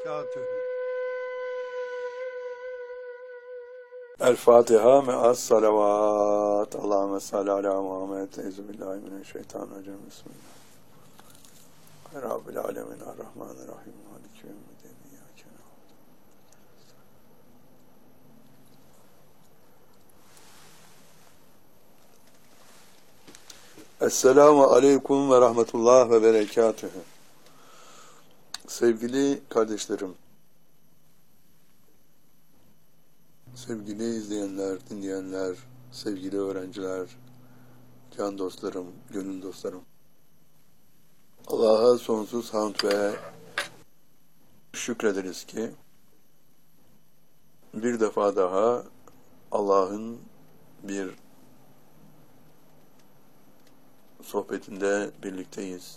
berekatühü. El Fatiha me'as salavat. Allahümme salli ala Muhammed. Euzubillahimineşşeytanirracim. Bismillah. Rabbil alemin. Errahmanirrahim. Maliki yevmiddin. İyyâke na'budu. Esselamu aleyküm ve rahmetullah ve berekatühü. Sevgili kardeşlerim, sevgili izleyenler, dinleyenler, sevgili öğrenciler, can dostlarım, gönül dostlarım. Allah'a sonsuz hamd ve şükrederiz ki bir defa daha Allah'ın bir sohbetinde birlikteyiz.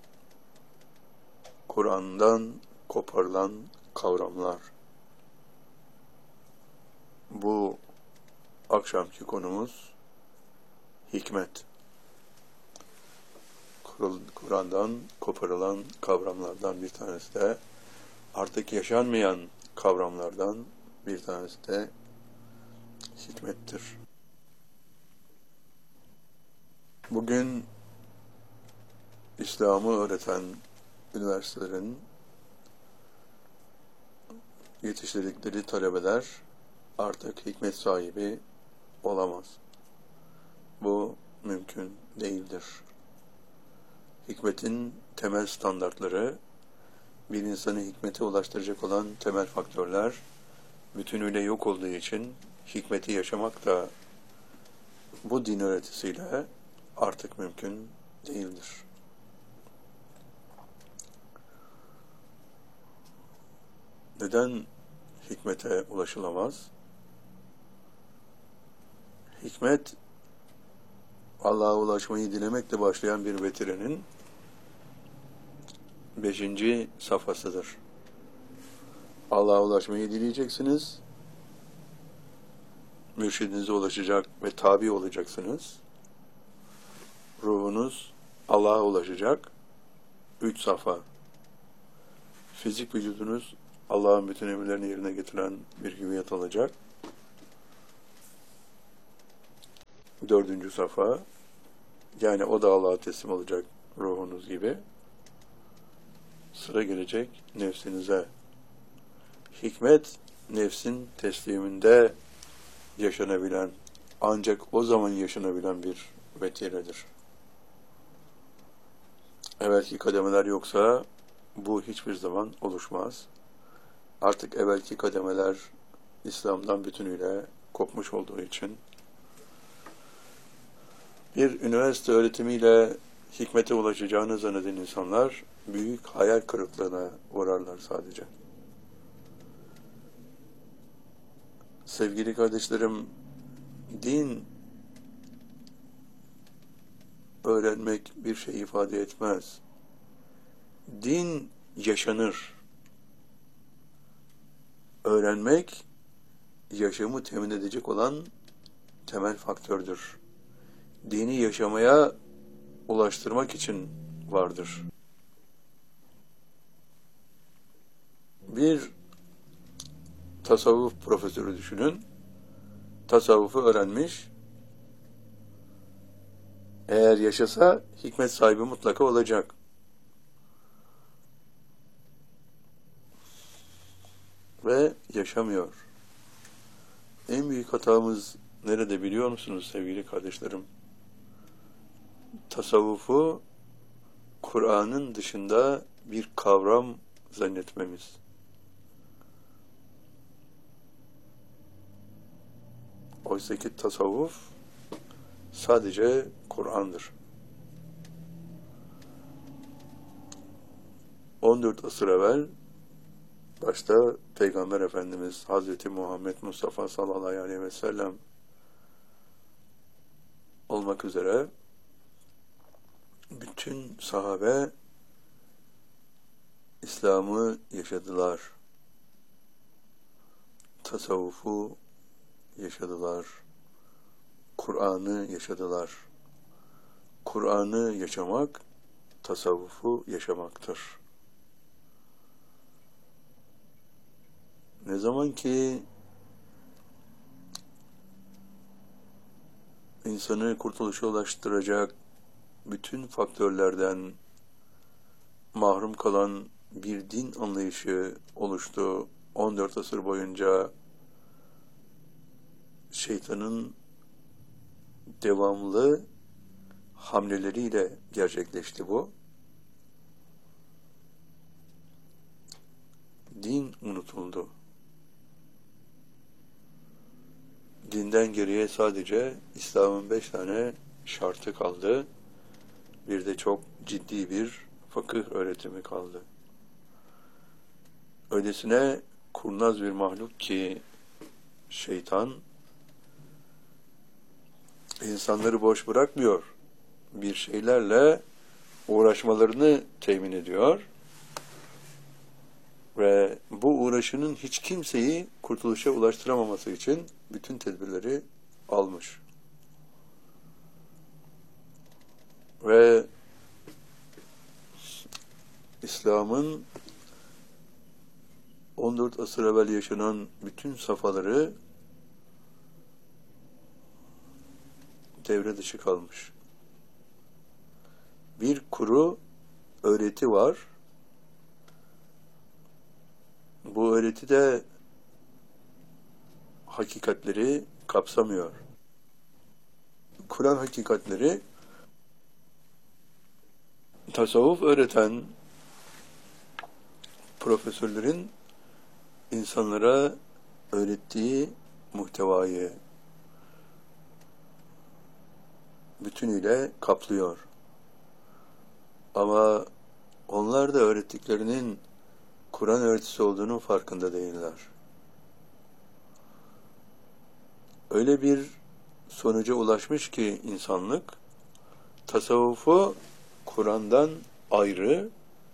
Kur'an'dan koparılan kavramlar. Bu akşamki konumuz hikmet. Kur'an'dan koparılan kavramlardan bir tanesi de artık yaşanmayan kavramlardan bir tanesi de hikmettir. Bugün İslam'ı öğreten üniversitelerin yetiştirdikleri talebeler artık hikmet sahibi olamaz. Bu mümkün değildir. Hikmetin temel standartları, bir insanı hikmete ulaştıracak olan temel faktörler bütünüyle yok olduğu için hikmeti yaşamak da bu din öğretisiyle artık mümkün değildir. Neden hikmete ulaşılamaz? Hikmet, Allah'a ulaşmayı dilemekle başlayan bir vetirenin 5. safhasıdır. Allah'a ulaşmayı dileyeceksiniz, mürşidinize ulaşacak ve tabi olacaksınız. Ruhunuz Allah'a ulaşacak. 3 safha. Fizik vücudunuz Allah'ın bütün emirlerini yerine getiren bir hüviyet alacak. 4. safha. Yani o da Allah'a teslim olacak ruhunuz gibi. Sıra gelecek nefsinize. Hikmet, nefsin tesliminde yaşanabilen, ancak o zaman yaşanabilen bir vetiredir. Evvelki kademeler yoksa bu hiçbir zaman oluşmaz. Artık evvelki kademeler İslam'dan bütünüyle kopmuş olduğu için bir üniversite öğretimiyle hikmete ulaşacağını zanneden insanlar büyük hayal kırıklığına uğrarlar sadece. Sevgili kardeşlerim, din öğrenmek bir şey ifade etmez. Din yaşanır. Öğrenmek, yaşamı temin edecek olan temel faktördür. Dini yaşamaya ulaştırmak için vardır. Bir tasavvuf profesörü düşünün. Tasavvufu öğrenmiş. Eğer yaşasa hikmet sahibi mutlaka olacak. Ve yaşamıyor. En büyük hatamız nerede biliyor musunuz sevgili kardeşlerim? Tasavvufu Kur'an'ın dışında bir kavram zannetmemiz. Oysa ki tasavvuf sadece Kur'an'dır. 14 asır evvel başta Peygamber Efendimiz Hazreti Muhammed Mustafa sallallahu aleyhi ve sellem olmak üzere bütün sahabe İslam'ı yaşadılar. Tasavvufu yaşadılar. Kur'an'ı yaşadılar. Kur'an'ı yaşamak, tasavvufu yaşamaktır. Ne zaman ki insanı kurtuluşa ulaştıracak bütün faktörlerden mahrum kalan bir din anlayışı oluştu 14 asır boyunca, şeytanın devamlı hamleleriyle gerçekleşti bu. Din unutuldu. Dinden geriye sadece İslam'ın 5 tane şartı kaldı. Bir de çok ciddi bir fıkıh öğretimi kaldı. Öylesine kurnaz bir mahluk ki şeytan, insanları boş bırakmıyor. Bir şeylerle uğraşmalarını temin ediyor. Ve bu uğraşının hiç kimseyi kurtuluşa ulaştıramaması için bütün tedbirleri almış. Ve İslam'ın 14 asır evvel yaşanan bütün safhaları devre dışı kalmış. Bir kuru öğreti var. Bu öğreti de hakikatleri kapsamıyor. Kur'an hakikatleri, tasavvuf öğreten profesörlerin insanlara öğrettiği muhtevayı bütünüyle kaplıyor. Ama onlar da öğrettiklerinin Kur'an öğretisi olduğunun farkında değiller. Öyle bir sonuca ulaşmış ki insanlık, tasavvufu Kur'an'dan ayrı,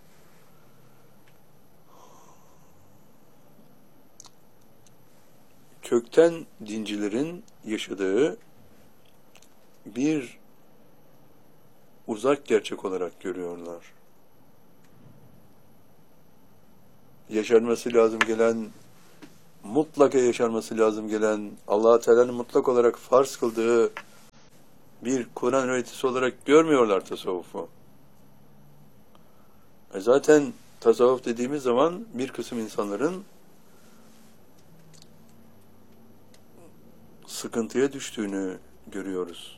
kökten dincilerin yaşadığı bir uzak gerçek olarak görüyorlar. Yaşanması lazım gelen, mutlaka yaşanması lazım gelen, Allah-u Teala'nın mutlak olarak farz kıldığı bir Kur'an öğretisi olarak görmüyorlar tasavvufu. Zaten tasavvuf dediğimiz zaman bir kısım insanların sıkıntıya düştüğünü görüyoruz.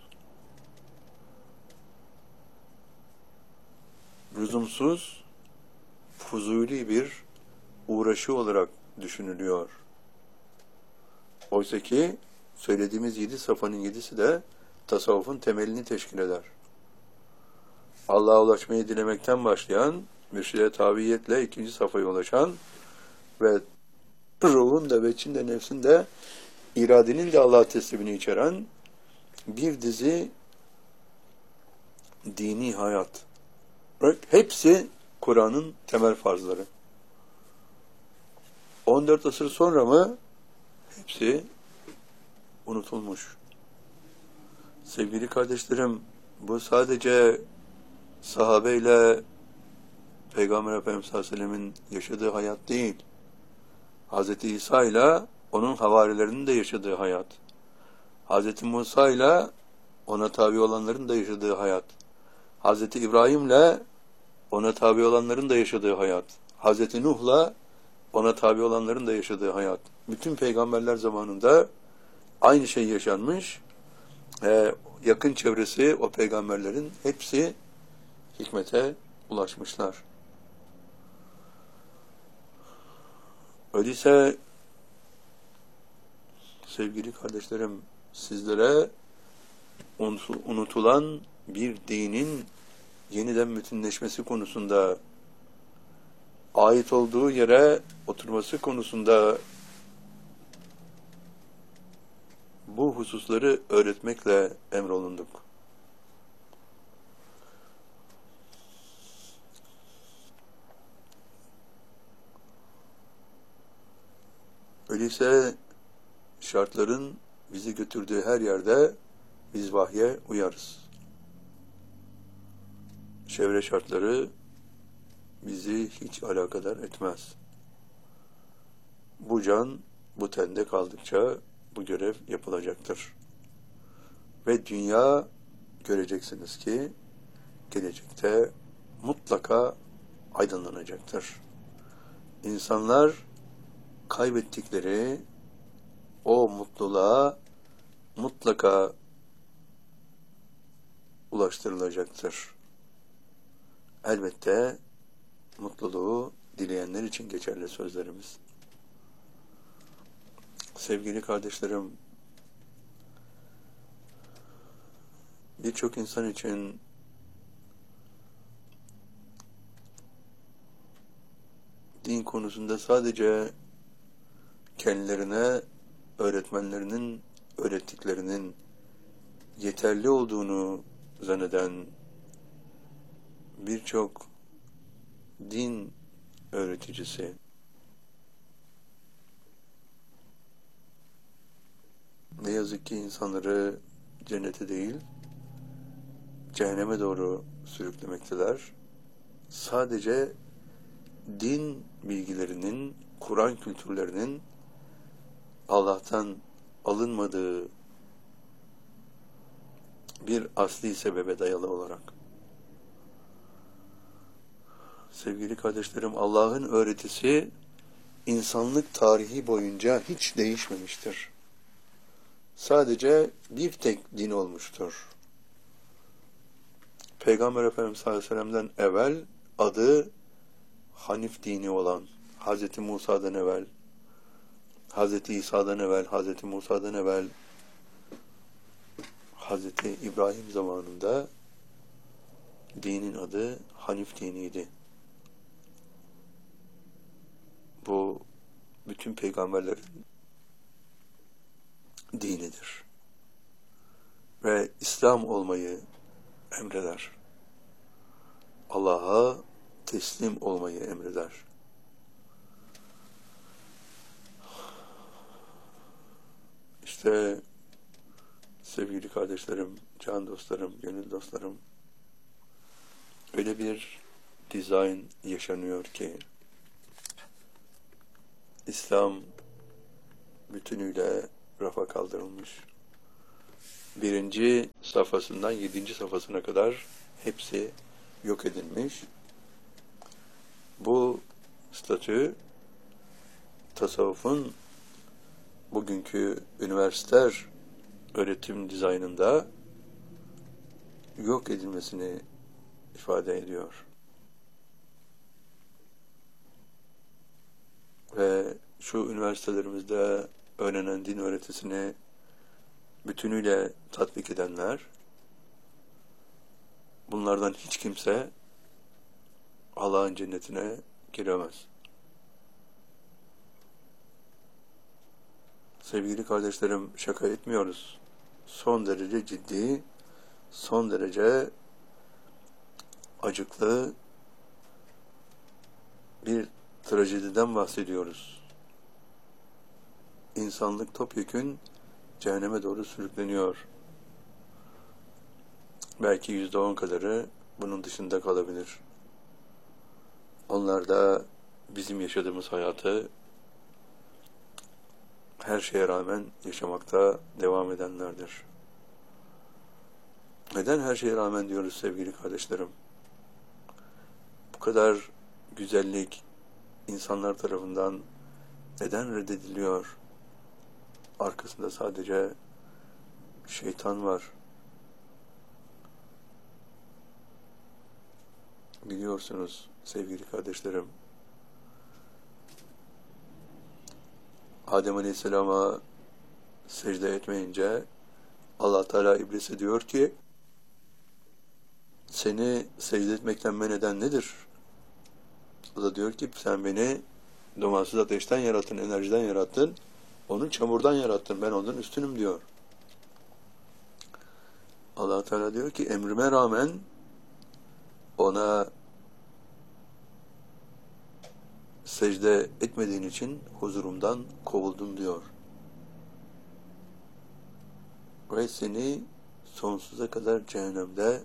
Lüzumsuz, fuzuli bir uğraşı olarak düşünülüyor. Oysa ki söylediğimiz 7 safhanın 7'si de tasavvufun temelini teşkil eder. Allah'a ulaşmayı dilemekten başlayan, mürşide tabiiyetle 2. safhaya ulaşan ve ruhun da ve içinde nefsin de iradenin de Allah'a teslimini içeren bir dizi dini hayat. Bak, hepsi Kur'an'ın temel farzları. 14 asır sonra mı hepsi unutulmuş. Sevgili kardeşlerim, bu sadece sahabeyle Peygamber Efendimiz sallallahu aleyhi ve sellem'in yaşadığı hayat değil. Hz. İsa ile onun havarilerinin de yaşadığı hayat. Hz. Musa ile ona tabi olanların da yaşadığı hayat. Hz. İbrahim ile ona tabi olanların da yaşadığı hayat. Hz. Nuh'la ona tabi olanların da yaşadığı hayat. Bütün peygamberler zamanında aynı şey yaşanmış. Yakın çevresi o peygamberlerin hepsi hikmete ulaşmışlar. Öyleyse sevgili kardeşlerim, sizlere unutulan bir dinin yeniden bütünleşmesi konusunda, ait olduğu yere oturması konusunda bu hususları öğretmekle emrolunduk. Öyleyse şartların bizi götürdüğü her yerde biz vahye uyarız. Çevre şartları bizi hiç alakadar etmez. bu can bu tende kaldıkça bu görev yapılacaktır. Ve dünya göreceksiniz ki gelecekte mutlaka aydınlanacaktır. İnsanlar kaybettikleri o mutluluğa mutlaka ulaştırılacaktır. Elbette mutluluğu dileyenler için geçerli sözlerimiz. Sevgili kardeşlerim, birçok insan için din konusunda sadece kendilerine öğretmenlerinin öğrettiklerinin yeterli olduğunu zanneden birçok din öğreticisi ne yazık ki insanları cennete değil cehenneme doğru sürüklemekteler. Sadece din bilgilerinin, Kur'an kültürlerinin Allah'tan alınmadığı bir asli sebebe dayalı olarak. Sevgili kardeşlerim, Allah'ın öğretisi insanlık tarihi boyunca hiç değişmemiştir. Sadece bir tek din olmuştur. Peygamber Efendimiz sallallahu aleyhi ve sellem'den evvel adı Hanif dini olan, Hz. Musa'dan evvel, Hz. İsa'dan evvel, Hz. Musa'dan evvel, Hz. İbrahim zamanında dinin adı Hanif diniydi. Bu bütün peygamberlerin dinidir. Ve İslam olmayı emreder. Allah'a teslim olmayı emreder. İşte sevgili kardeşlerim, can dostlarım, gönül dostlarım, öyle bir dizayn yaşanıyor ki İslam bütünüyle rafa kaldırılmış. 1. safhasından 7. safhasına kadar hepsi yok edilmiş. Bu statü tasavvufun bugünkü üniversiteler öğretim dizaynında yok edilmesini ifade ediyor. Ve şu üniversitelerimizde öğrenen din öğretisini bütünüyle tatbik edenler, bunlardan hiç kimse Allah'ın cennetine giremez. Sevgili kardeşlerim, şaka etmiyoruz. Son derece ciddi, son derece acıklı bir trajediden bahsediyoruz. İnsanlık topyekün cehenneme doğru sürükleniyor. Belki %10 kadarı bunun dışında kalabilir. Onlar da bizim yaşadığımız hayatı her şeye rağmen yaşamakta devam edenlerdir. Neden her şeye rağmen diyoruz sevgili kardeşlerim? Bu kadar güzellik insanlar tarafından neden reddediliyor? Arkasında sadece şeytan var. Biliyorsunuz sevgili kardeşlerim, Adem Aleyhisselam'a secde etmeyince Allah Teala İblis'e diyor ki, seni secde etmekten men eden nedir? O da diyor ki, sen beni dumansız ateşten yarattın, enerjiden yarattın, onu çamurdan yarattın, ben ondan üstünüm diyor. Allah Teala diyor ki, emrime rağmen ona secde etmediğin için huzurumdan kovuldun diyor. Ve seni sonsuza kadar cehennemde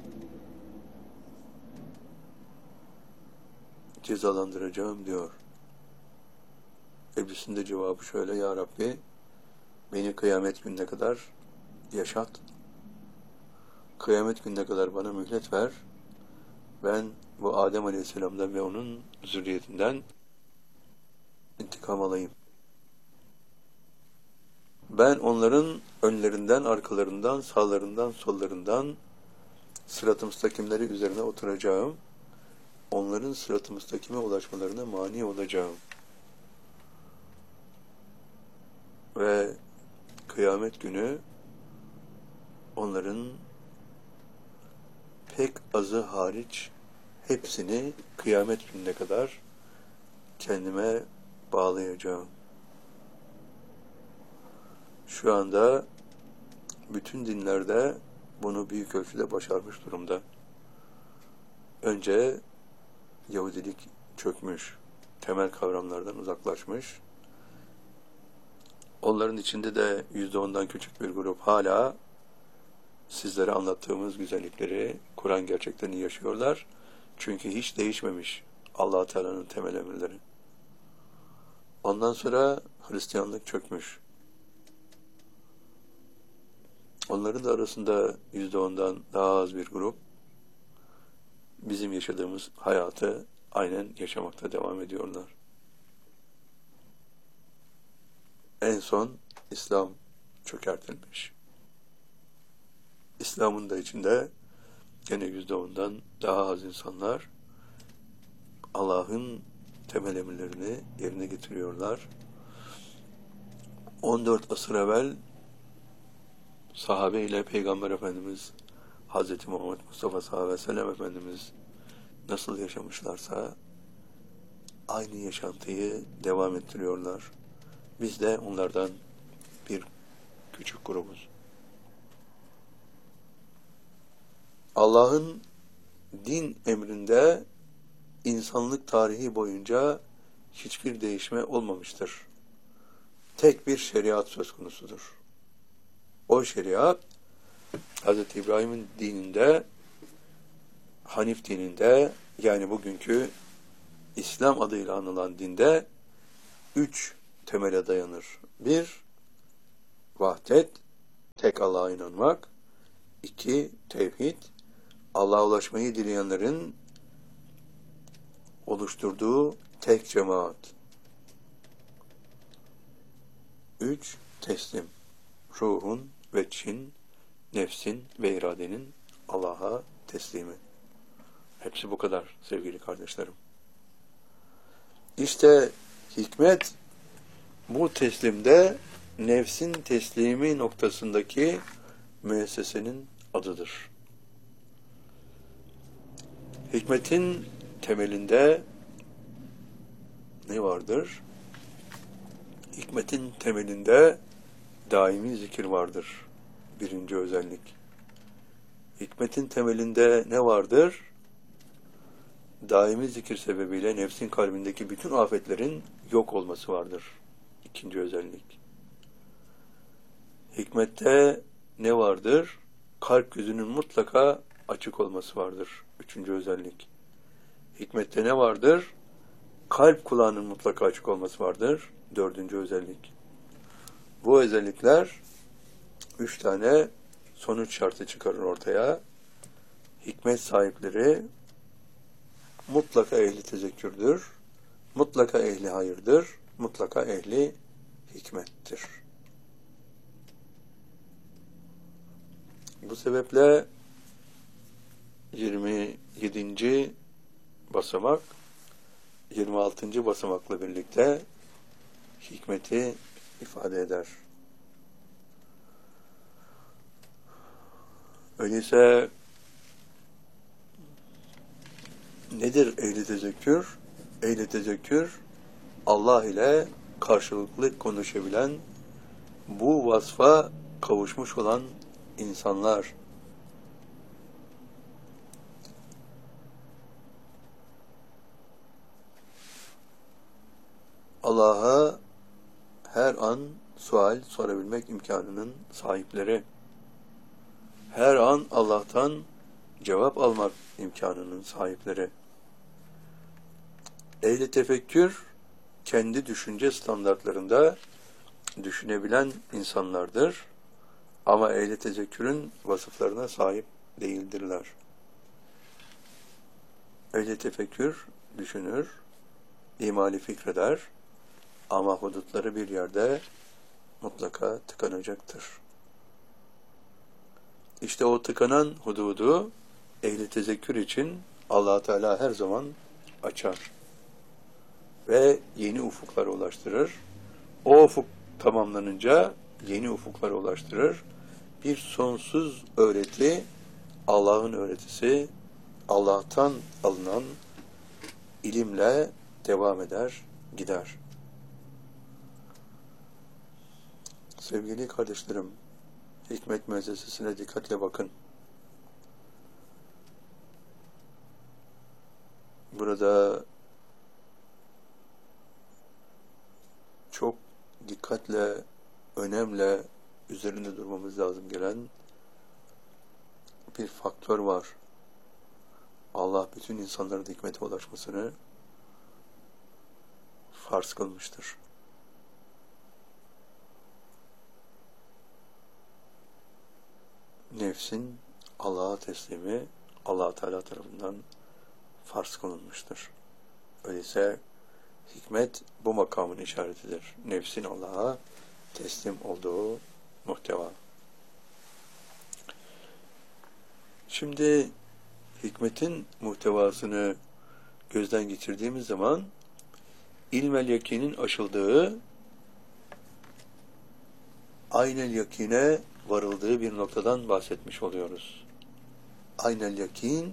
cezalandıracağım diyor. Eblis'in de cevabı şöyle: Ya Rabbi, beni kıyamet gününe kadar yaşat. Kıyamet gününe kadar bana mühlet ver. Ben bu Adem Aleyhisselam'dan ve onun zürriyetinden intikam alayım. Ben onların önlerinden, arkalarından, sağlarından, sollarından sırat-ı müstakimleri üzerine oturacağım. Onların sırat-ı müstakime ulaşmalarına mani olacağım. Ve kıyamet günü onların pek azı hariç hepsini kıyamet gününe kadar kendime bağlayacağım. Şu anda bütün dinlerde bunu büyük ölçüde başarmış durumda. Önce Yahudilik çökmüş, temel kavramlardan uzaklaşmış. Onların içinde de %10'dan küçük bir grup hala sizlere anlattığımız güzellikleri, Kur'an gerçeklerini yaşıyorlar. Çünkü hiç değişmemiş Allah Teala'nın temel emirleri. Ondan sonra Hristiyanlık çökmüş. Onların da arasında %10'dan daha az bir grup bizim yaşadığımız hayatı aynen yaşamakta devam ediyorlar. En son İslam çökertilmiş. İslam'ın da içinde gene %10'dan daha az insanlar Allah'ın temel emirlerini yerine getiriyorlar. 14 asır evvel sahabe ile Peygamber Efendimiz Hz. Muhammed Mustafa sallallahu aleyhi ve sellem Efendimiz nasıl yaşamışlarsa aynı yaşantıyı devam ettiriyorlar. Biz de onlardan bir küçük grubuz. Allah'ın din emrinde insanlık tarihi boyunca hiçbir değişme olmamıştır. Tek bir şeriat söz konusudur. O şeriat Hz. İbrahim'in dininde, Hanif dininde, yani bugünkü İslam adıyla anılan dinde 3 temele dayanır. 1. Vahdet, tek Allah'a inanmak. 2. Tevhid, Allah'a ulaşmayı dileyenlerin oluşturduğu tek cemaat. 3. Teslim, ruhun ve çin, nefsin ve iradenin Allah'a teslimi. Hepsi bu kadar sevgili kardeşlerim. İşte hikmet bu teslimde nefsin teslimi noktasındaki müessesenin adıdır. Hikmetin temelinde ne vardır? Hikmetin temelinde daimi zikir vardır. Birinci özellik. Hikmetin temelinde ne vardır? Daimi zikir sebebiyle nefsin kalbindeki bütün afetlerin yok olması vardır. İkinci özellik. Hikmette ne vardır? Kalp gözünün mutlaka açık olması vardır. Üçüncü özellik. Hikmette ne vardır? Kalp kulağının mutlaka açık olması vardır. Dördüncü özellik. Bu özellikler 3 tane sonuç şartı çıkarır ortaya. Hikmet sahipleri mutlaka ehli tezekkürdür, mutlaka ehli hayırdır, mutlaka ehli hikmettir. Bu sebeple 27. basamak 26. basamakla birlikte hikmeti ifade eder. Öyleyse nedir ehli tezekkür? Ehli tezekkür, Allah ile karşılıklı konuşabilen, bu vasfa kavuşmuş olan insanlar. Allah'a her an sual sorabilmek imkanının sahipleri. Her an Allah'tan cevap almak imkanının sahipleri. Ehli tefekkür, kendi düşünce standartlarında düşünebilen insanlardır. Ama ehli tefekkürün vasıflarına sahip değildirler. Ehli tefekkür düşünür, imali fikreder ama hudutları bir yerde mutlaka tıkanacaktır. İşte o tıkanan hududu ehli tezekkür için Allah Teala her zaman açar ve yeni ufuklara ulaştırır. O ufuk tamamlanınca yeni ufuklara ulaştırır. Bir sonsuz öğreti, Allah'ın öğretisi, Allah'tan alınan ilimle devam eder, gider. Sevgili kardeşlerim, Hikmet Müessesesi'ne dikkatle bakın. Burada çok dikkatle, önemle üzerinde durmamız lazım gelen bir faktör var. Allah bütün insanların hikmete ulaşmasını farz kılmıştır. Nefsin Allah'a teslimi Allah Teala tarafından farz kılınmıştır. Öyleyse hikmet bu makamın işaretidir. Nefsin Allah'a teslim olduğu muhteva. Şimdi hikmetin muhtevasını gözden geçirdiğimiz zaman ilmel yakinin aşıldığı, aynel yakine varıldığı bir noktadan bahsetmiş oluyoruz. Aynel yakin,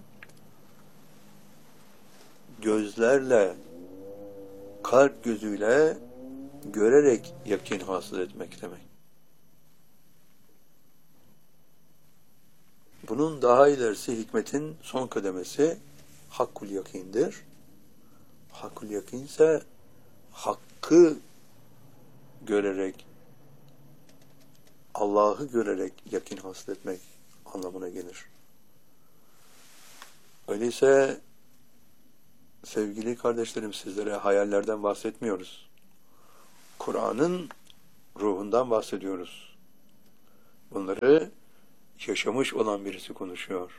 gözlerle, kalp gözüyle görerek yakin hasıl etmek demek. Bunun daha ilerisi hikmetin son kademesi hakkul yakindir. Hakkul yakin ise hakkı görerek, Allah'ı görerek yakin hasıl etmek anlamına gelir. Öyleyse sevgili kardeşlerim, sizlere hayallerden bahsetmiyoruz. Kur'an'ın ruhundan bahsediyoruz. Bunları yaşamış olan birisi konuşuyor.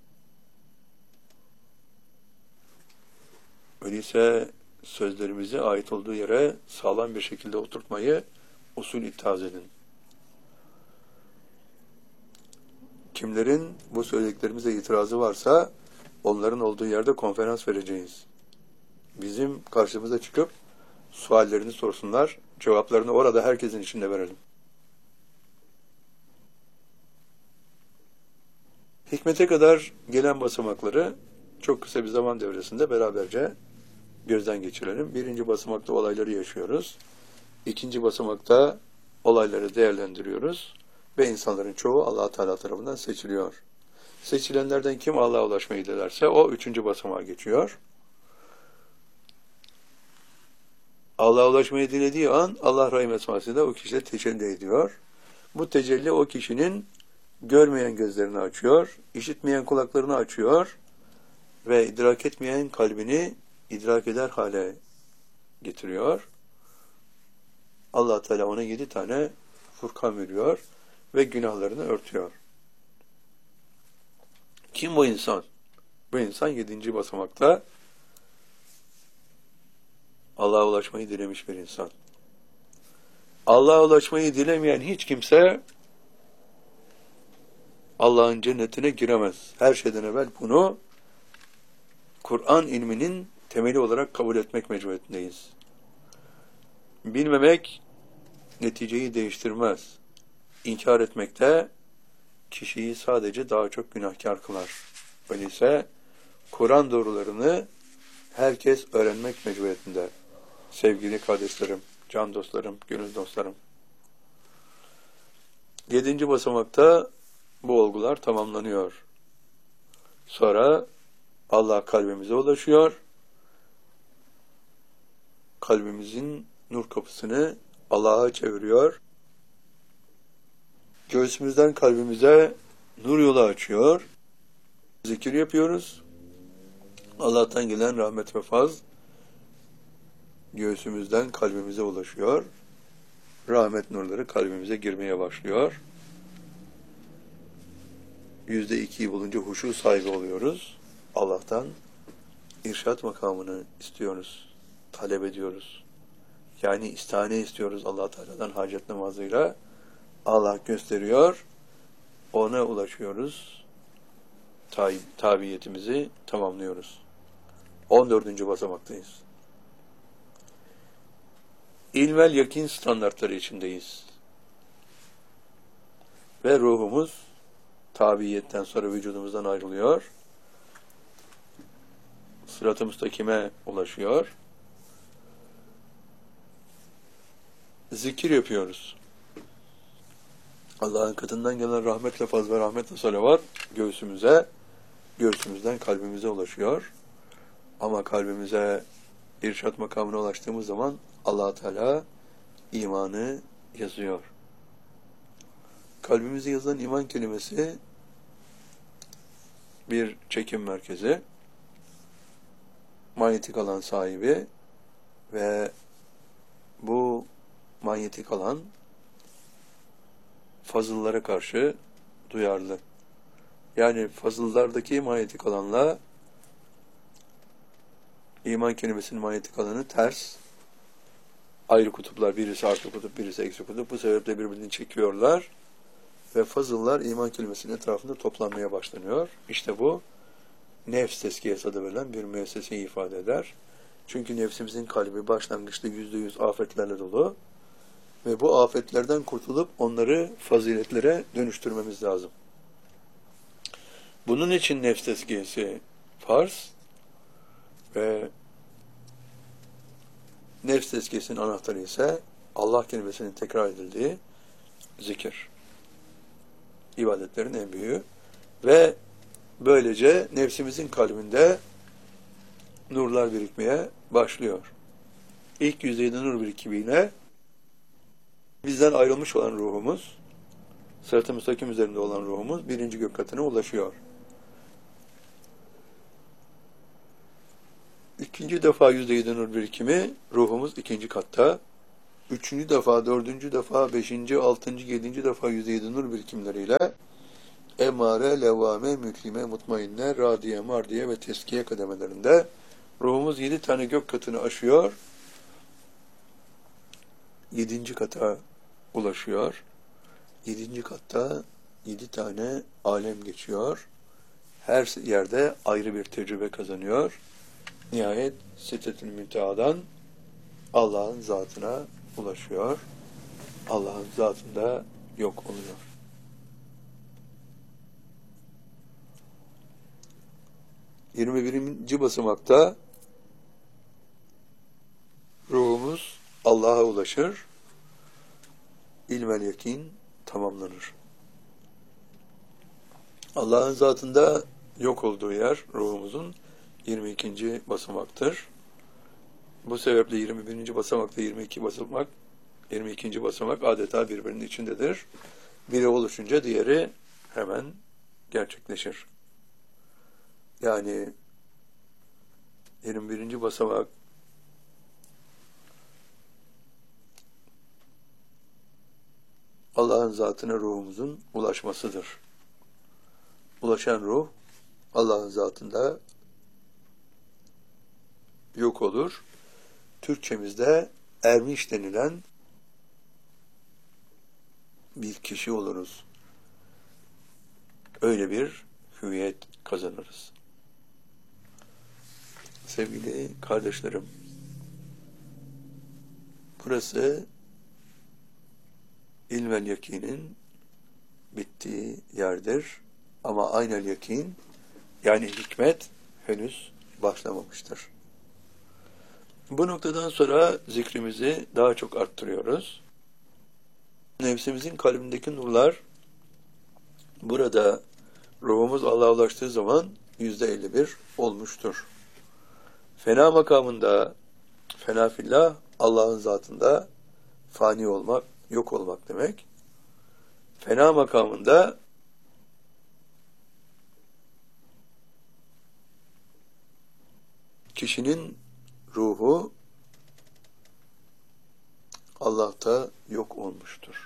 Öyleyse sözlerimizi ait olduğu yere sağlam bir şekilde oturtmayı usul ittihaz edin. Kimlerin bu söylediklerimize itirazı varsa onların olduğu yerde konferans vereceğiz. Bizim karşımıza çıkıp suallerini sorsunlar, cevaplarını orada herkesin içinde verelim. Hikmete kadar gelen basamakları çok kısa bir zaman devresinde beraberce gözden geçirelim. Birinci basamakta olayları yaşıyoruz. İkinci basamakta olayları değerlendiriyoruz. Ve insanların çoğu Allah Teala tarafından seçiliyor. Seçilenlerden kim Allah'a ulaşmayı dilerse o üçüncü basamağa geçiyor. Allah'a ulaşmayı dilediği an Allah Rahim Esması'yla o kişiye tecelli ediyor. Bu tecelli o kişinin görmeyen gözlerini açıyor, işitmeyen kulaklarını açıyor ve idrak etmeyen kalbini idrak eder hale getiriyor. Allah Teala ona 7 tane Furkan veriyor ve günahlarını örtüyor. Kim bu insan? Bu insan 7. basamakta Allah'a ulaşmayı dilemiş bir insan. Allah'a ulaşmayı dilemeyen hiç kimse Allah'ın cennetine giremez. Her şeyden evvel bunu Kur'an ilminin temeli olarak kabul etmek mecburiyetindeyiz. Bilmemek neticeyi değiştirmez. İnkar etmekte kişiyi sadece daha çok günahkar kılar. Öyleyse Kur'an doğrularını herkes öğrenmek mecburiyetinde. Sevgili kardeşlerim, can dostlarım, gönül dostlarım. 7. basamakta bu olgular tamamlanıyor. Sonra Allah kalbimize ulaşıyor. Kalbimizin nur kapısını Allah'a çeviriyor. Göğsümüzden kalbimize nur yolu açıyor. Zikir yapıyoruz. Allah'tan gelen rahmet ve faz göğsümüzden kalbimize ulaşıyor. Rahmet nurları kalbimize girmeye başlıyor. %2'yi bulunca huşu sahibi oluyoruz. Allah'tan irşat makamını istiyoruz, talep ediyoruz. Yani istihane istiyoruz Allah Teala'dan hacet namazıyla. Allah gösteriyor, ona ulaşıyoruz. Tabiyetimizi tamamlıyoruz. 14. basamaktayız. İlmel yakin standartları içindeyiz. Ve ruhumuz tabiiyetten sonra vücudumuzdan ayrılıyor. Sırat-ı müstakime ulaşıyor. Zikir yapıyoruz. Allah'ın katından gelen rahmetle faz ve rahmetle salavat göğsümüzden kalbimize ulaşıyor. Ama kalbimize irşat makamına ulaştığımız zaman Allah Teala imanı yazıyor. Kalbimize yazılan iman kelimesi bir çekim merkezi, manyetik alan sahibi ve bu manyetik alan fazıllara karşı duyarlı. Yani fazıllardaki manyetik alanla iman kelimesinin manyetik alanı ters. Ayrı kutuplar, birisi artı kutup, birisi eksi kutup. Bu sebeple birbirini çekiyorlar. Ve fazıllar iman kelimesinin etrafında toplanmaya başlanıyor. İşte bu nefs tezkiyesi adı verilen bir müesseseyi ifade eder. Çünkü nefsimizin kalbi başlangıçta %100 afetlerle dolu. Ve bu afetlerden kurtulup onları faziletlere dönüştürmemiz lazım. Bunun için nefs tezkiyesi farz ve nefs tezkiyesinin anahtarı ise Allah kelimesinin tekrar edildiği zikir. İbadetlerin en büyüğü. Ve böylece nefsimizin kalbinde nurlar birikmeye başlıyor. İlk yüzeyde nur birikimiyle bizden ayrılmış olan ruhumuz, sırat-ı müstakim üzerinde olan ruhumuz birinci gök katına ulaşıyor. İkinci defa %7 nur birikimi ruhumuz ikinci katta. Üçüncü defa, dördüncü defa, beşinci, altıncı, yedinci defa %7 nur birikimleriyle emare, levvame, müklime, mutmainne, radiye, mardiye ve teskiye kademelerinde ruhumuz 7 tane gök katını aşıyor. 7. kata ulaşıyor. 7. katta 7 tane alem geçiyor. Her yerde ayrı bir tecrübe kazanıyor. Nihayet Sidretül Münteha'dan Allah'ın zatına ulaşıyor. Allah'ın zatında yok oluyor. ...21. basamakta ruhumuz Allah'a ulaşır, ilmel yakin tamamlanır. Allah'ın zatında yok olduğu yer ruhumuzun 22. basamaktır. Bu sebeple 21. basamakta 22. basamak adeta birbirinin içindedir. Biri oluşunca diğeri hemen gerçekleşir. Yani 21. basamak Allah'ın zatına ruhumuzun ulaşmasıdır. Ulaşan ruh Allah'ın zatında yok olur. Türkçemizde ermiş denilen bir kişi oluruz. Öyle bir hüviyet kazanırız. Sevgili kardeşlerim, burası ilmel yakinin bittiği yerdir. Ama aynel yakin, yani hikmet henüz başlamamıştır. Bu noktadan sonra zikrimizi daha çok arttırıyoruz. Nefsimizin kalbindeki nurlar burada ruhumuz Allah'a ulaştığı zaman %51 olmuştur. Fena makamında, fena fillah, Allah'ın zatında fani olmak, yok olmak demek. Fena makamında kişinin ruhu Allah'ta yok olmuştur.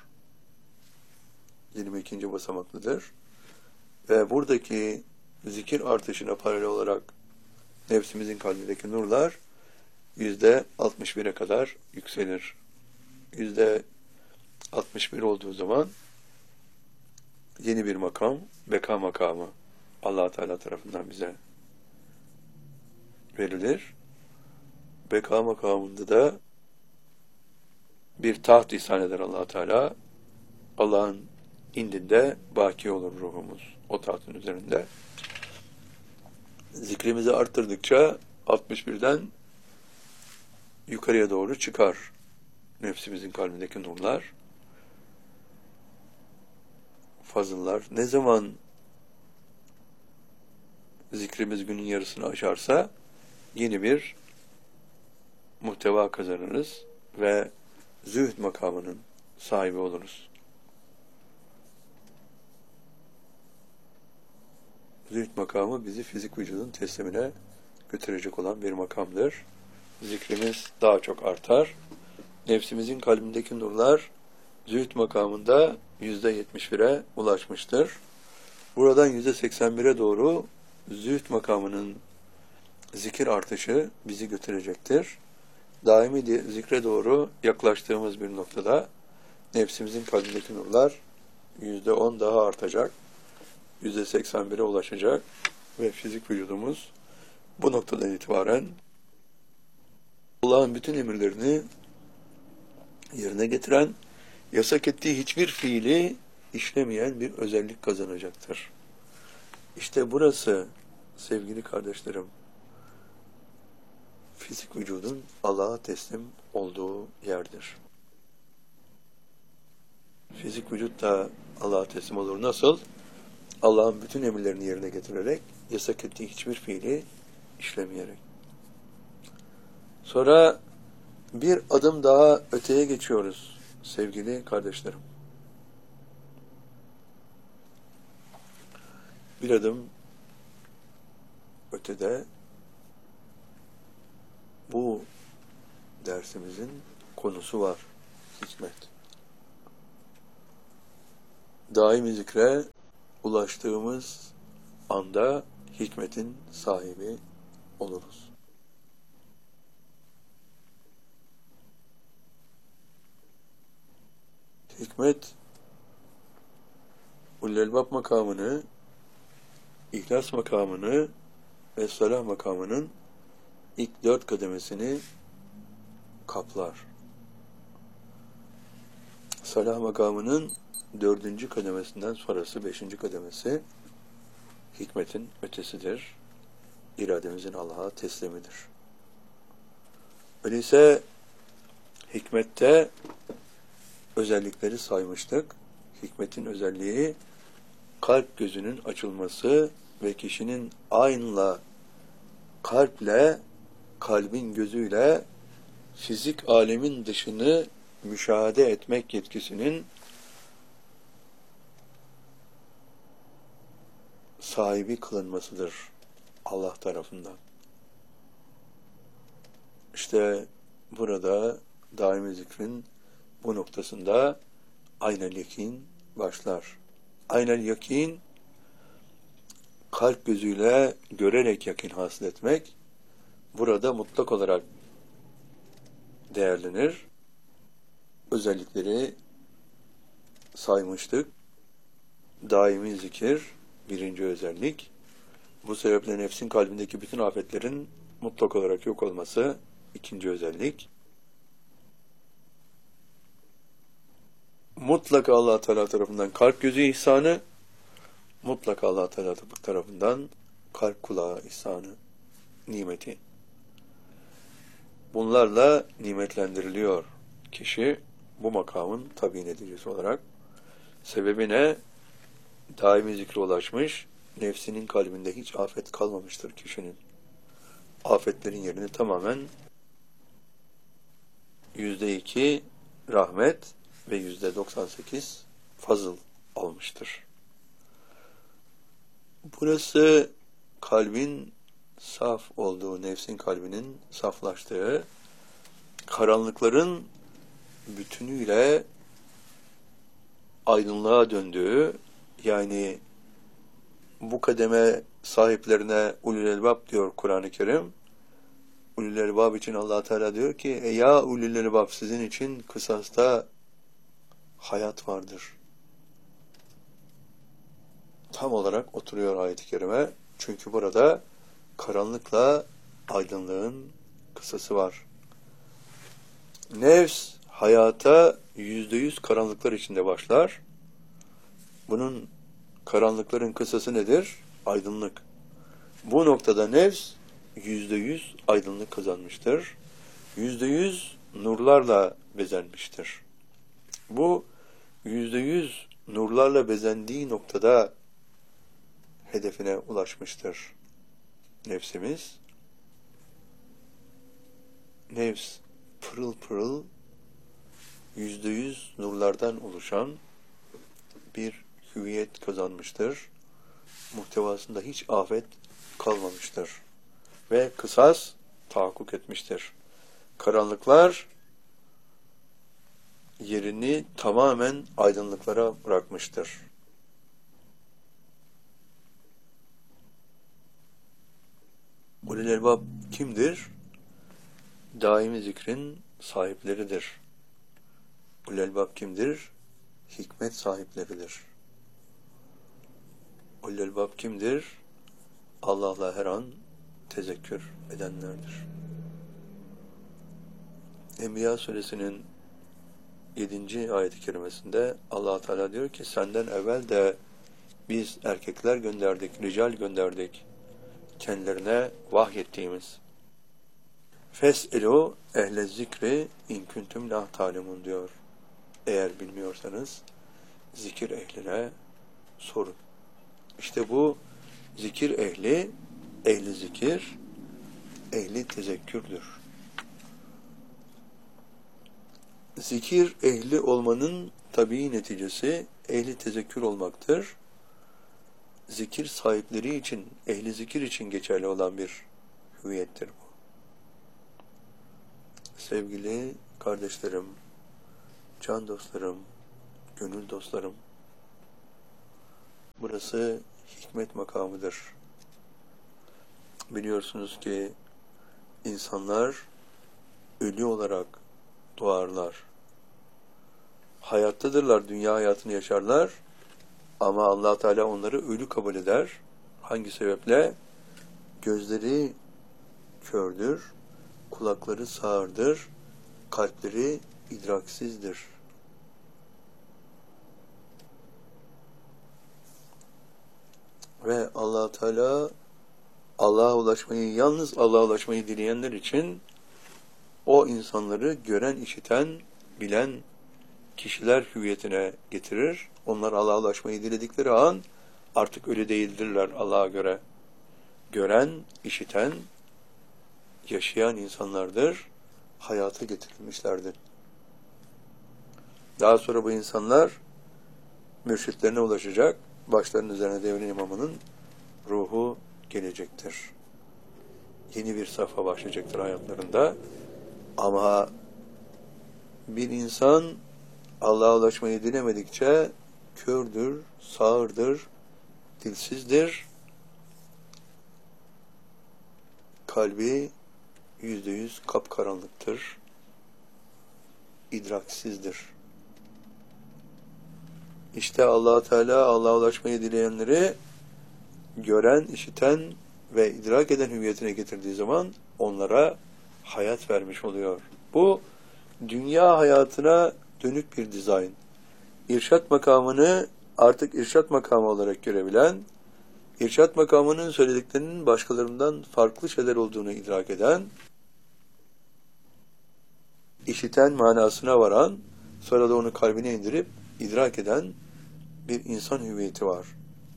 22. basamaklıdır. Ve buradaki zikir artışına paralel olarak nefsimizin kalbindeki nurlar %61'e kadar yükselir. %61 olduğu zaman yeni bir makam, beka makamı Allah Teala tarafından bize verilir. Beka makamında da bir taht ihsan eder Allah Teala. Allah'ın indinde baki olur ruhumuz o tahtın üzerinde. Zikrimizi arttırdıkça 61'den yukarıya doğru çıkar nefsimizin kalbindeki nurlar, fazıllar. Ne zaman zikrimiz günün yarısını aşarsa yeni bir muhteva kazanırız ve zühd makamının sahibi oluruz. Zühd makamı bizi fizik vücudun teslimine götürecek olan bir makamdır. Zikrimiz daha çok artar. Nefsimizin kalbindeki nurlar zühd makamında %71'e ulaşmıştır. Buradan %81'e doğru zühd makamının zikir artışı bizi götürecektir. Daimi zikre doğru yaklaştığımız bir noktada nefsimizin kalbindeki nurlar %10 daha artacak, %81'e ulaşacak ve fizik vücudumuz bu noktadan itibaren Allah'ın bütün emirlerini yerine getiren, yasak ettiği hiçbir fiili işlemeyen bir özellik kazanacaktır. İşte burası sevgili kardeşlerim, fizik vücudun Allah'a teslim olduğu yerdir. Fizik vücut da Allah'a teslim olur. Nasıl? Allah'ın bütün emirlerini yerine getirerek, yasak ettiği hiçbir fiili işlemeyerek. Sonra bir adım daha öteye geçiyoruz sevgili kardeşlerim. Bir adım ötede bu dersimizin konusu var. Hikmet. Daimi zikre ulaştığımız anda hikmetin sahibi oluruz. Hikmet, Ulul-Elbab makamını, İhlas makamını ve Salah makamının ilk 4 kademesini kaplar. Salah makamının 4. kademesinden sonrası 5. kademesi hikmetin ötesidir. İrademizin Allah'a teslimidir. Öyleyse hikmette özellikleri saymıştık. Hikmetin özelliği kalp gözünün açılması ve kişinin aynla, kalple, kalbin gözüyle fizik alemin dışını müşahede etmek yetkisinin sahibi kılınmasıdır Allah tarafından. İşte burada daimi zikrin bu noktasında aynel yakin başlar. Aynel yakin, kalp gözüyle görerek yakin hasıl etmek, burada mutlak olarak değerlenir. Özellikleri saymıştık. Daimi zikir, 1. özellik. Bu sebeple nefsin kalbindeki bütün afetlerin mutlak olarak yok olması, 2. özellik. Mutlaka Allah Teala tarafından kalp gözü ihsanı, mutlaka Allah Teala tarafından kalp kulağı ihsanı, nimeti. Bunlarla nimetlendiriliyor kişi bu makamın tabi neticesi olarak. Sebebi ne? Daimi zikre ulaşmış, nefsinin kalbinde hiç afet kalmamıştır kişinin. Afetlerin yerini tamamen %2 rahmet ve %98 fazıl almıştır. Burası kalbin saf olduğu, nefsin kalbinin saflaştığı, karanlıkların bütünüyle aydınlığa döndüğü, yani bu kademe sahiplerine ulul elbab diyor Kur'an-ı Kerim. Ulul elbab için Allah Teala diyor ki: ya ulul elbab, sizin için kısasta hayat vardır. Tam olarak oturuyor ayet-i kerime. Çünkü burada karanlıkla aydınlığın kısası var. Nefs hayata %100 karanlıklar içinde başlar. Bunun, karanlıkların kısası nedir? Aydınlık. Bu noktada nefs %100 aydınlık kazanmıştır. %100 nurlarla bezenmiştir. Bu %100 nurlarla bezendiği noktada hedefine ulaşmıştır nefsimiz. Nefs pırıl pırıl %100 nurlardan oluşan bir hüviyet kazanmıştır. Muhtevasında hiç afet kalmamıştır. Ve kısas tahakkuk etmiştir. Karanlıklar yerini tamamen aydınlıklara bırakmıştır. Ulul elbab kimdir? Daimi zikrin sahipleridir. Ulul elbab kimdir? Hikmet sahipleridir. Ulul elbab kimdir? Allah'la her an tezekkür edenlerdir. Enbiya suresinin 7. ayet-i kerimesinde Allah Teala diyor ki: senden evvel de biz erkekler gönderdik, rical gönderdik, kendilerine vahyettiğimiz. Fes'elu ehle zikri in kuntum la ta'lemun diyor. Eğer bilmiyorsanız zikir ehline sorun. İşte bu zikir ehli, ehli zikir, ehli tezekkürdür. Zikir ehli olmanın tabii neticesi ehli tezekkür olmaktır. Zikir sahipleri için, ehli zikir için geçerli olan bir hüviyettir bu. Sevgili kardeşlerim, can dostlarım, gönül dostlarım, burası hikmet makamıdır. Biliyorsunuz ki insanlar ölü olarak doğarlar. Hayattadırlar, dünya hayatını yaşarlar ama Allah Teala onları ölü kabul eder. Hangi sebeple? Gözleri kördür, kulakları sağırdır, kalpleri idraksizdir. Ve Allah Teala Allah'a ulaşmayı, yalnız Allah'a ulaşmayı dileyenler için o insanları gören, işiten, bilen kişiler hüviyetine getirir. Onlar Allah'a ulaşmayı diledikleri an artık ölü değildirler Allah'a göre. Gören, işiten, yaşayan insanlardır. Hayata getirilmişlerdir. Daha sonra bu insanlar mürşitlerine ulaşacak. Başlarının üzerine devrin imamının ruhu gelecektir. Yeni bir safha başlayacaktır hayatlarında. Ama bir insan Allah'a ulaşmayı dilemedikçe kördür, sağırdır, dilsizdir. Kalbi %100 kapkaranlıktır. İdraksizdir. İşte Allah Teala Allah'a ulaşmayı dileyenleri gören, işiten ve idrak eden hüviyetine getirdiği zaman onlara hayat vermiş oluyor. Bu dünya hayatına dönük bir dizayn. İrşad makamını artık irşad makamı olarak görebilen, irşad makamının söylediklerinin başkalarından farklı şeyler olduğunu idrak eden, işiten manasına varan, sonra da onu kalbine indirip idrak eden bir insan hüviyeti var.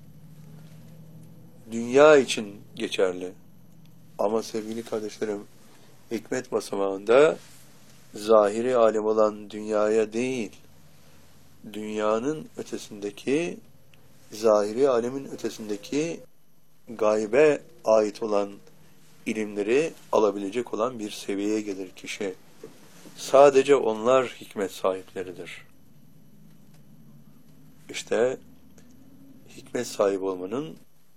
Dünya için geçerli. Ama sevgili kardeşlerim, hikmet basamağında zahiri alem olan dünyaya değil, dünyanın ötesindeki, zahiri alemin ötesindeki gaybe ait olan ilimleri alabilecek olan bir seviyeye gelir kişi. Sadece onlar hikmet sahipleridir. İşte hikmet sahibi olmanın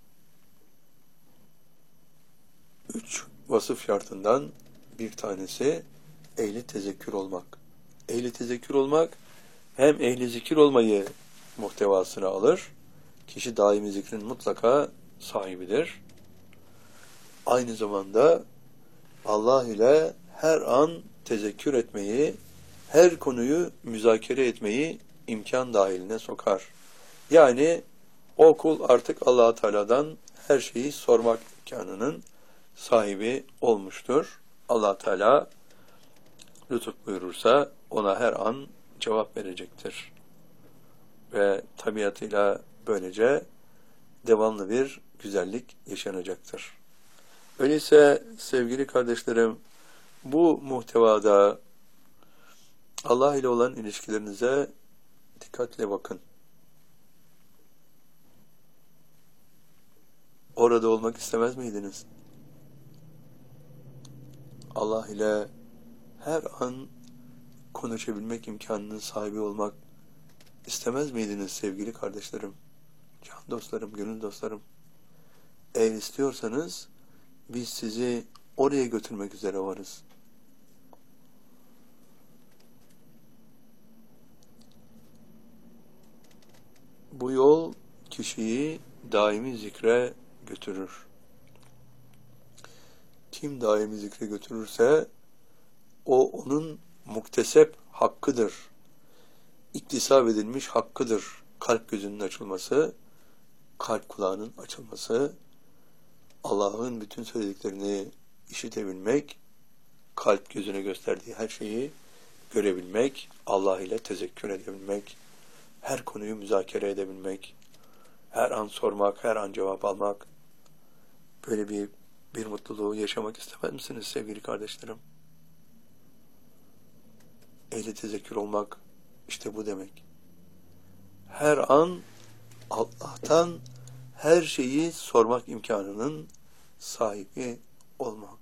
3 vasıf şartından bir tanesi ehli tezekkür olmak. Ehli tezekkür olmak hem ehli zikir olmayı muhtevasına alır. Kişi daimi zikrin mutlaka sahibidir. Aynı zamanda Allah ile her an tezekkür etmeyi, her konuyu müzakere etmeyi imkan dahiline sokar. Yani o kul artık Allah Teala'dan her şeyi sormak imkanının sahibi olmuştur. Allah Teala lütuf buyurursa ona her an cevap verecektir. Ve tabiatıyla böylece devamlı bir güzellik yaşanacaktır. Öyleyse sevgili kardeşlerim, bu muhtevada Allah ile olan ilişkilerinize dikkatle bakın. Orada olmak istemez miydiniz? Allah ile her an konuşabilmek imkanının sahibi olmak istemez miydiniz sevgili kardeşlerim, can dostlarım, gönül dostlarım? Eğer istiyorsanız biz sizi oraya götürmek üzere varız. Bu yol kişiyi daimi zikre götürür. Kim daimi zikre götürürse o onun muktesep hakkıdır. İktisap edilmiş hakkıdır. Kalp gözünün açılması, kalp kulağının açılması, Allah'ın bütün söylediklerini işitebilmek, kalp gözüne gösterdiği her şeyi görebilmek, Allah ile tezekkür edebilmek, her konuyu müzakere edebilmek, her an sormak, her an cevap almak, böyle bir mutluluğu yaşamak istemez misiniz sevgili kardeşlerim? Ehli tezekkür olmak işte bu demek. Her an Allah'tan her şeyi sormak imkanının sahibi olmak.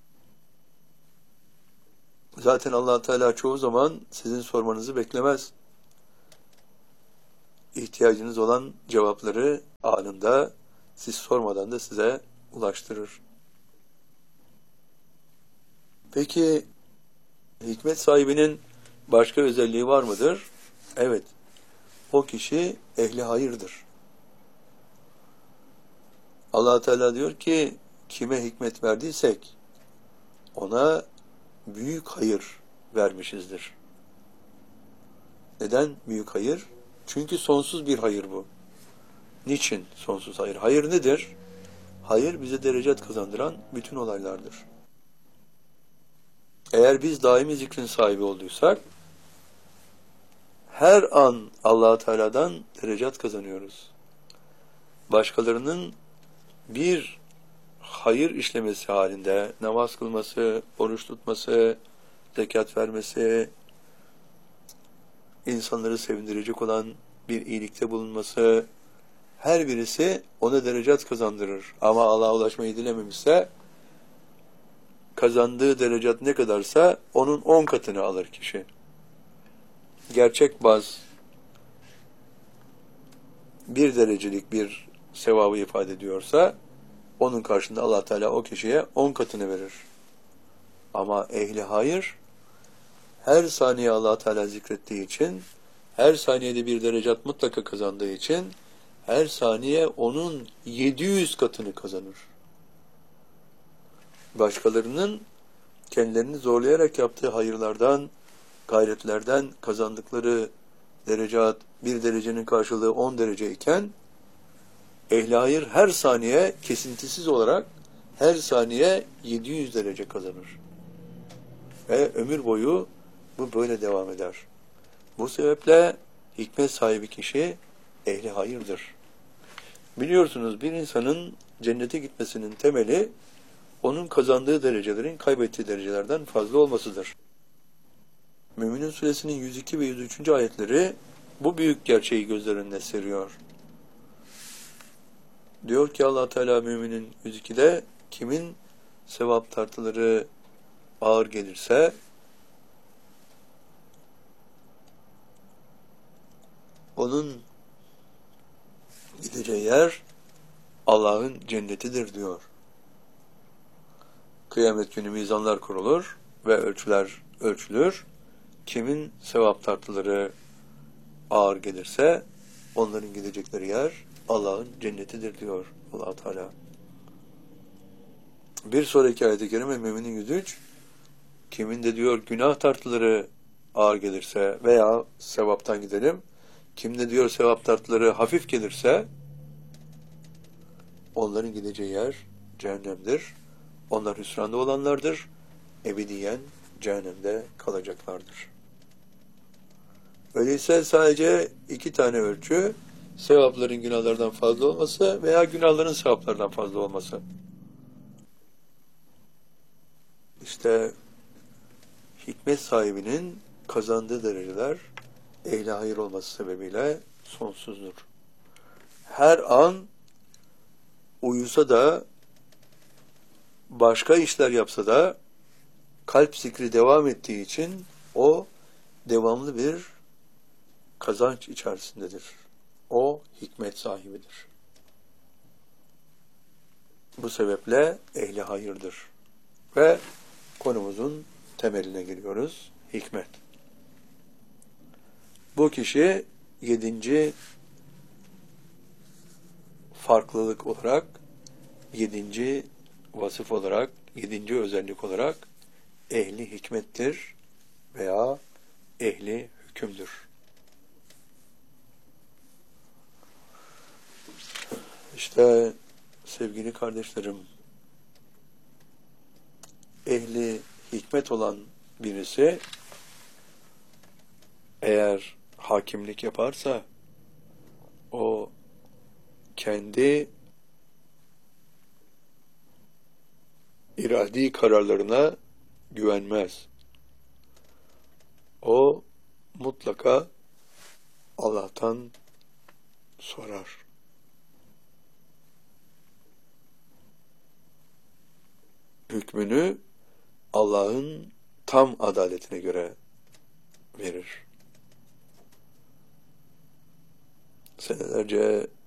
Zaten Allah Teala çoğu zaman sizin sormanızı beklemez. İhtiyacınız olan cevapları anında siz sormadan da size ulaştırır. Peki hikmet sahibinin başka özelliği var mıdır? Evet. O kişi ehli hayırdır. Allah Teala diyor ki kime hikmet verdiysek ona büyük hayır vermişizdir. Neden büyük hayır? Çünkü sonsuz bir hayır bu. Niçin sonsuz hayır? Hayır nedir? Hayır bize derecat kazandıran bütün olaylardır. Eğer biz daimi zikrin sahibi olduysak her an Allah Teala'dan derecat kazanıyoruz. Başkalarının bir hayır işlemesi halinde namaz kılması, oruç tutması, zekat vermesi, insanları sevindirecek olan bir iyilikte bulunması, her birisi ona derecat kazandırır. Ama Allah'a ulaşmayı dilememişse, kazandığı derecat ne kadarsa onun 10 katını alır kişi. Gerçek baz bir derecelik bir sevabı ifade ediyorsa, onun karşında Allah Teala o kişiye 10 katını verir. Ama ehli hayır, her saniye Allah Teala zikrettiği için, her saniyede bir derecat mutlaka kazandığı için, her saniye onun 700 katını kazanır. Başkalarının kendilerini zorlayarak yaptığı hayırlardan, gayretlerden kazandıkları derecat, bir derecenin karşılığı 10 derece iken, ehli hayır her saniye kesintisiz olarak her saniye 700 derece kazanır. Ve ömür boyu bu böyle devam eder. Bu sebeple hikmet sahibi kişi ehli hayırdır. Biliyorsunuz bir insanın cennete gitmesinin temeli onun kazandığı derecelerin kaybettiği derecelerden fazla olmasıdır. Mü'minin suresinin 102 ve 103. ayetleri bu büyük gerçeği gözler önüne seriyor. Diyor ki Allah Teala Mü'minin 102'de kimin sevap tartıları ağır gelirse onun gideceği yer Allah'ın cennetidir diyor. Kıyamet günü mizanlar kurulur ve ölçüler ölçülür. Kimin sevap tartıları ağır gelirse onların gidecekleri yer Allah'ın cennetidir diyor Allah Teala. Bir sonraki ayet-i kerime Mü'minin 103, kimin de diyor günah tartıları ağır gelirse veya sevaptan gidelim, kimde diyor sevap tartıları hafif gelirse onların gideceği yer cehennemdir. Onlar hüsranda olanlardır. Ebediyen cehennemde kalacaklardır. Öyleyse sadece 2 tane ölçü, sevapların günahlardan fazla olması veya günahların sevaplardan fazla olması. İşte hikmet sahibinin kazandığı dereceler ehli hayır olması sebebiyle sonsuzdur. Her an uyusa da, başka işler yapsa da kalp zikri devam ettiği için o devamlı bir kazanç içerisindedir. O hikmet sahibidir. Bu sebeple ehli hayırdır. Ve konumuzun temeline geliyoruz. Hikmet. Bu kişi 7. farklılık olarak, 7. vasıf olarak, 7. özellik olarak ehli hikmettir veya ehli hükümdür. İşte sevgili kardeşlerim, ehli hikmet olan birisi eğer hakimlik yaparsa o kendi iradi kararlarına güvenmez. O mutlaka Allah'tan sorar. Hükmünü Allah'ın tam adaletine göre verir. Senelerce